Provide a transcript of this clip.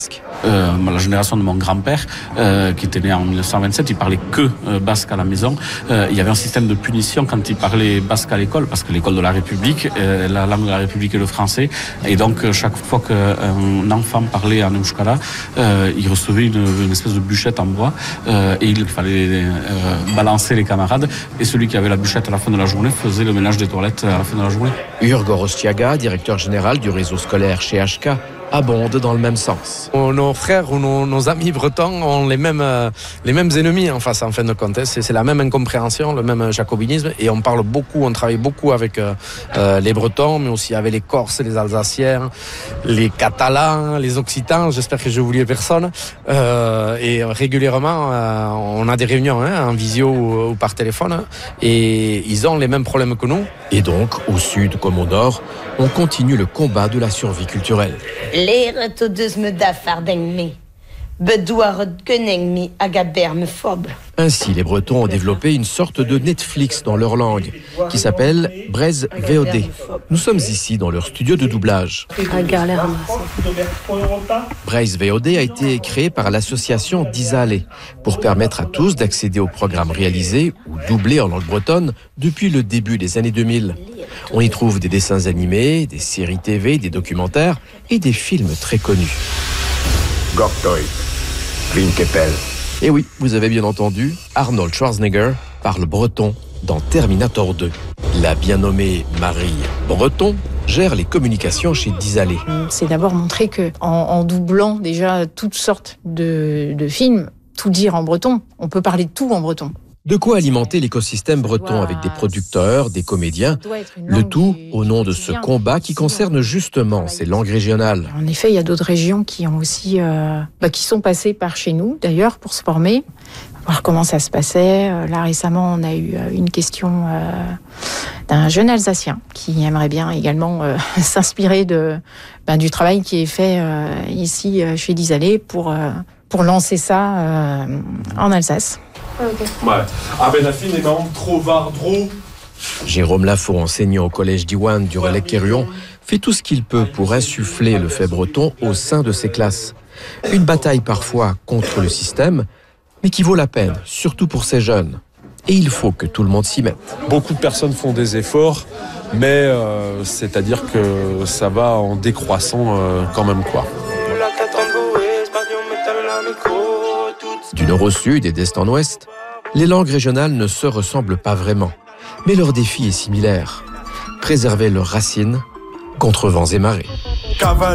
La génération de mon grand-père, qui était né en 1927, il parlait que basque à la maison. Il y avait un système de punition quand il parlait basque à l'école, parce que l'école de la République, la langue de la République est le français. Et donc, chaque fois qu'un enfant parlait en euskara, il recevait une espèce de bûchette en bois, et il fallait balancer les camarades. Et celui qui avait la bûchette à la fin de la journée faisait le ménage des toilettes à la fin de la journée. Urg Gorostiaga, directeur général du réseau scolaire chez HK, abonde dans le même sens. Nos frères ou nos amis bretons ont les mêmes ennemis en face, en fin de compte. C'est la même incompréhension, le même jacobinisme, et on travaille beaucoup avec les Bretons, mais aussi avec les Corses, les Alsaciens, les Catalans, les Occitans. J'espère que je n'oublie personne. Et régulièrement, on a des réunions en visio ou par téléphone, et ils ont les mêmes problèmes que nous. Et donc, au sud comme au nord, on continue le combat de la survie culturelle. Leren tot dus me dafardeng me. Bedouard guneng me agaberme fob. Ainsi, les Bretons ont développé une sorte de Netflix dans leur langue, qui s'appelle Braise VOD. Nous sommes ici dans leur studio de doublage. Braise VOD a été créé par l'association Disale pour permettre à tous d'accéder aux programmes réalisés ou doublés en langue bretonne depuis le début des années 2000. On y trouve des dessins animés, des séries TV, des documentaires et des films très connus. Goktoy, Vinkepel. Et oui, vous avez bien entendu, Arnold Schwarzenegger parle breton dans Terminator 2. La bien nommée Marie Breton gère les communications chez Disale. C'est d'abord montrer qu'en doublant déjà toutes sortes de films, tout dire en breton, on peut parler de tout en breton. De quoi alimenter l'écosystème breton avec des producteurs, des comédiens, le tout au nom de ce combat qui concerne justement ces langues régionales. En effet, il y a d'autres régions qui ont aussi, qui sont passées par chez nous d'ailleurs pour se former, voir comment ça se passait. Là récemment, on a eu une question d'un jeune Alsacien qui aimerait bien également s'inspirer du travail qui est fait ici chez Disale pour lancer ça en Alsace. Jérôme Lafaux, enseignant au collège d'Iwan du Relais-Quéruon, fait tout ce qu'il peut pour insuffler le fait breton au sein de ses classes. Une bataille parfois contre le système, mais qui vaut la peine, surtout pour ces jeunes. Et il faut que tout le monde s'y mette. Beaucoup de personnes font des efforts, mais c'est-à-dire que ça va en décroissant quand même, quoi. Du nord au sud et d'est en ouest, les langues régionales ne se ressemblent pas vraiment. Mais leur défi est similaire. Préserver leurs racines contre vents et marées.